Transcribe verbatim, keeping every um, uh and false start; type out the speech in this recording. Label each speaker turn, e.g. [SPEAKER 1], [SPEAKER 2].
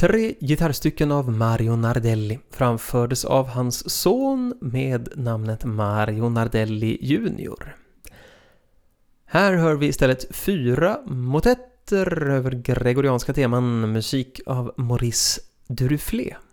[SPEAKER 1] Tre gitarrstycken av Mario Nardelli framfördes av hans son med namnet Mario Nardelli junior. Här hör vi istället fyra motetter över gregorianska teman, musik av Maurice Duruflé.